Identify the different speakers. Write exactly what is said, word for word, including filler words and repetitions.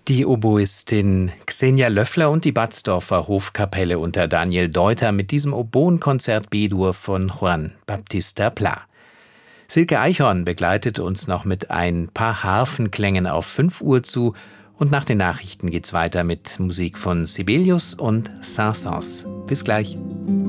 Speaker 1: Die Oboistin Xenia Löffler und die Batzdorfer Hofkapelle unter Daniel Deuter mit diesem Oboenkonzert B-Dur von Juan Baptista Pla. Silke Eichhorn begleitet uns noch mit ein paar Harfenklängen auf fünf Uhr zu und nach den Nachrichten geht's weiter mit Musik von Sibelius und Saint-Saëns. Bis gleich.